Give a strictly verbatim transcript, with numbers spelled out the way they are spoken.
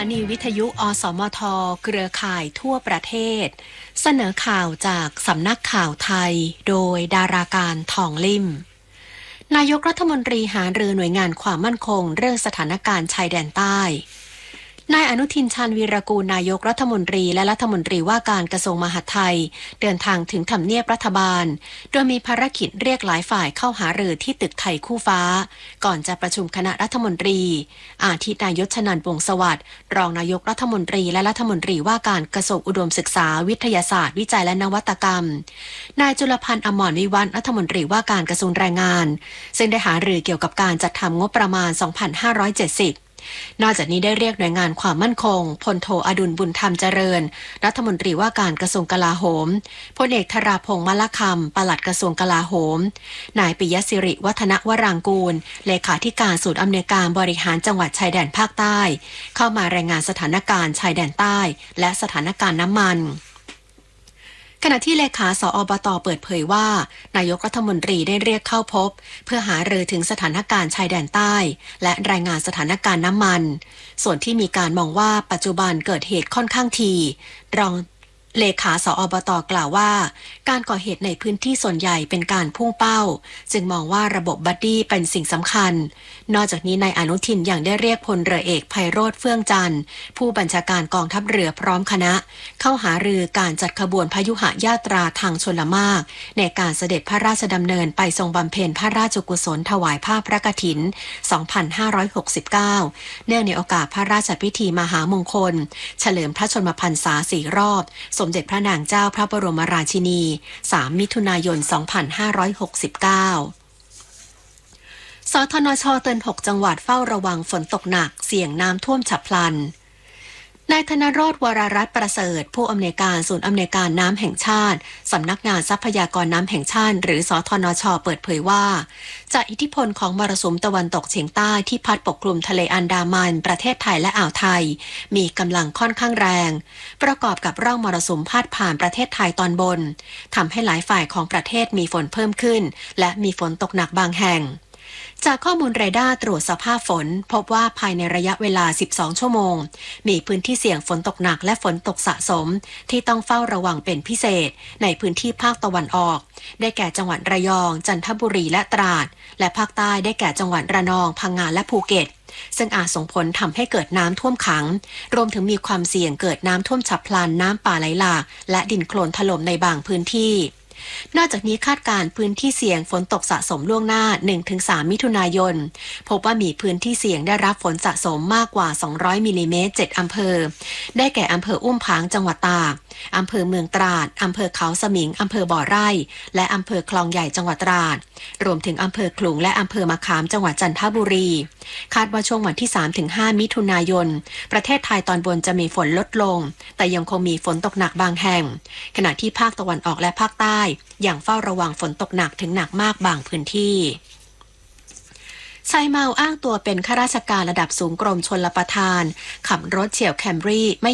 านีวิทยุอสมทเครือข่ายทั่วประเทศเสนอข่าวจากสำนักข่าวไทยโดยดาราการทองลิ่มนายกรัฐมนตรีหารือหน่วยงานความมั่นคงเรื่องสถานการณ์ชายแดนใต้นายอนุทินชาญวีรกูลนายกรัฐมนตรีและรัฐมนตรีว่าการกระทรวงมหาดไทยเดินทางถึงทำเนียบรัฐบาลโดยมีภารกิจเรียกหลายฝ่ายเข้าหารือที่ตึกไทยคู่ฟ้าก่อนจะประชุมคณะรัฐมนตรีอาทินายกชนันท์วงศ์สวัสดิ์รองนายกรัฐมนตรีและรัฐมนตรีว่าการกระทรวงอุดมศึกษาวิทยาศาสตร์วิจัยและนวัตกรรมนายจุลพันธ์อมรวิวัฒน์รัฐมนตรีว่าการกระทรวงแรงงานซึ่งได้หารือเกี่ยวกับการจัดทำงบประมาณสองพันห้าร้อยเจ็ดสิบนอกจากนี้ได้เรียกหน่วยงานความมั่นคงพลโทอดุลบุญธรรมเจริญรัฐมนตรีว่าการกระทรวงกลาโหมพลเอกธราพงษ์มลคำปลัดกระทรวงกลาโหมนายปิยศิริวัฒนวรางกูลเลขาธิการศูนย์อำนวยการบริหารจังหวัดชายแดนภาคใต้เข้ามารายงานสถานการณ์ชายแดนใต้และสถานการณ์น้ำมันขณะที่เลขาสอบตเปิดเผยว่านายกรัฐมนตรีได้เรียกเข้าพบเพื่อหารือถึงสถานการณ์ชายแดนใต้และรายงานสถานการณ์น้ำมันส่วนที่มีการมองว่าปัจจุบันเกิดเหตุค่อนข้างถี่รองเลขาสอบตกล่าวว่าการก่อเหตุในพื้นที่ส่วนใหญ่เป็นการพุ่งเป้าจึงมองว่าระบบบัดดี้เป็นสิ่งสำคัญนอกจากนี้นายอนุทินยังได้เรียกพลเรือเอกไพโรจน์เฟื่องจันทร์ผู้บัญชาการกองทัพเรือพร้อมคณะเข้าหารือการจัดขบวนพยุหญาตราทางชลมารในการเสด็จพระราชดำเนินไปทรงบำเพ็ญพระราชกุศลถวายผ้าพระกฐินสองพันห้าร้อยหกสิบเก้าเนื่องในโอกาสพระราชพิธีมหามงคลเฉลิมพระชนมพรรษาสี่รอบสมเด็จพระนางเจ้าพระบรมราชินีสามมิถุนายนสองพันห้าร้อยหกสิบเก้าสทนช.เตือนหกจังหวัดเฝ้าระวังฝนตกหนักเสี่ยงน้ำท่วมฉับพลันนายธนโรจน์วรรัตน์ประเสริฐผู้อำนวยการศูนย์อำนวยการน้ำแห่งชาติสำนักงานทรัพยากรน้ำแห่งชาติหรือสทนช.เปิดเผยว่าจากอิทธิพลของมรสุมตะวันตกเฉียงใต้ที่พัดปกคลุมทะเลอันดามันประเทศไทยและอ่าวไทยมีกำลังค่อนข้างแรงประกอบกับร่องมรสุมพาดผ่านประเทศไทยตอนบนทำให้หลายฝ่ายของประเทศมีฝนเพิ่มขึ้นและมีฝนตกหนักบางแห่งจากข้อมูลเรดาร์ตรวจสภาพฝนพบว่าภายในระยะเวลาสิบสองชั่วโมงมีพื้นที่เสี่ยงฝนตกหนักและฝนตกสะสมที่ต้องเฝ้าระวังเป็นพิเศษในพื้นที่ภาคตะวันออกได้แก่จังหวัดระยองจันทบุรีและตราดและภาคใต้ได้แก่จังหวัดระนองพังงาและภูเก็ตซึ่งอาจส่งผลทำให้เกิดน้ำท่วมขังรวมถึงมีความเสี่ยงเกิดน้ำท่วมฉับพลันน้ำป่าไหลหลากและดินโคลนถล่มในบางพื้นที่นอกจากนี้คาดการพื้นที่เสี่ยงฝนตกสะสมล่วงหน้า หนึ่งถึงสาม มิถุนายนพบว่ามีพื้นที่เสี่ยงได้รับฝนสะสมมากกว่าสองร้อยมิลลิเมตรเจ็ดอำเภอได้แก่อำเภออุ้มผางจังหวัดตากอำเภอเมืองตราดอำเภอเขาสมิงอำเภอบ่อไร่และอำเภอคลองใหญ่จังหวัดตราดรวมถึงอำเภอขลุงและอำเภอมะขามจังหวัดจันทบุรีคาดว่าช่วงวันที่ สามถึงห้า มิถุนายนประเทศไทยตอนบนจะมีฝนลดลงแต่ยังคงมีฝนตกหนักบางแห่งขณะที่ภาคตะวันออกและภาคใต้ยังเฝ้าระวังฝนตกหนักถึงหนักมากบางพื้นที่ชายเมาอ้างตัวเป็นข้าราชการระดับสูงกรมชลประทานขับรถเฉี่ยวแคมรี่ไม่